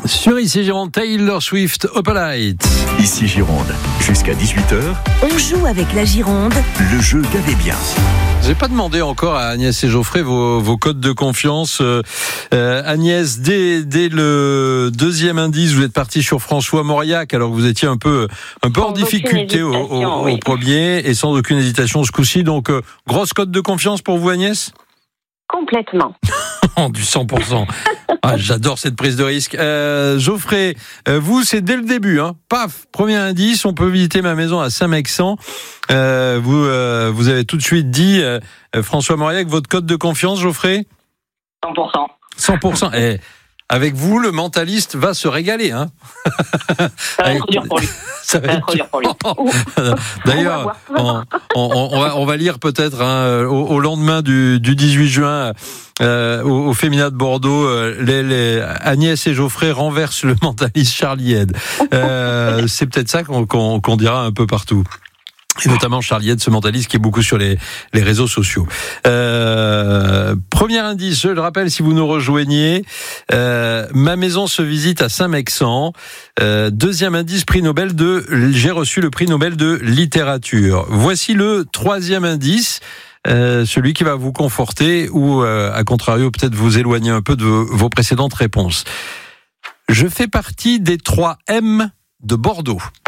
Sur ici Gironde, Taylor Swift, Opalite. Ici Gironde, jusqu'à 18h. On joue avec la Gironde. Le jeu d'Avez bien. J'ai pas demandé encore à Agnès et Geoffrey vos codes de confiance. Agnès, dès le deuxième indice, vous êtes parti sur François Mauriac, alors que vous étiez un peu en difficulté au premier, et sans aucune hésitation ce coup-ci. Donc, grosse cote de confiance pour vous, Agnès ? Complètement. Du 100%. Ah, j'adore cette prise de risque. Geoffrey, vous, c'est dès le début, hein. Paf, premier indice, on peut visiter ma maison à Saint-Mexan. Vous avez tout de suite dit, François Mauriac, votre code de confiance, Geoffrey ? 100%. 100%. Et avec vous, le mentaliste va se régaler, hein. Ça va être dur pour lui. Ça va être trop dur pour lui. D'ailleurs, on va lire peut-être au lendemain du 18 juin au Féminin de Bordeaux, Agnès et Geoffrey renversent le mentaliste Charlie Head. C'est peut-être ça qu'on dira un peu partout. Et notamment Charlie Head, ce mentaliste qui est beaucoup sur les réseaux sociaux. Premier indice, je le rappelle si vous nous rejoignez, ma maison se visite à Saint-Mexan. Deuxième indice, j'ai reçu le prix Nobel de littérature. Voici le troisième indice, celui qui va vous conforter ou, à contrario, peut-être vous éloigner un peu de vos précédentes réponses. Je fais partie des 3 M de Bordeaux.